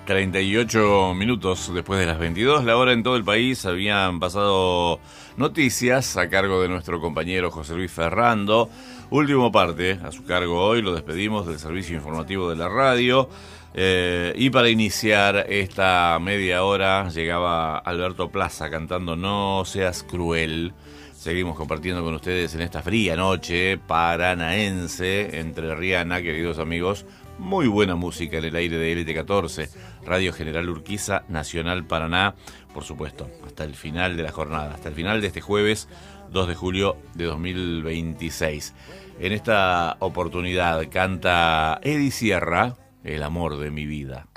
48 minutos después de las 22, la hora en todo el país. Habían pasado noticias a cargo de nuestro compañero José Luis Ferrando. Último parte a su cargo hoy, lo despedimos del servicio informativo de la radio. Y para iniciar esta media hora llegaba Alberto Plaza cantando No seas cruel. Seguimos compartiendo con ustedes en esta fría noche paranaense, entrerriana, queridos amigos. Muy buena música en el aire de LT14, Radio General Urquiza, Nacional Paraná, por supuesto, hasta el final de la jornada, hasta el final de este jueves 2 de julio de 2026. En esta oportunidad canta Eddie Sierra, El amor de mi vida.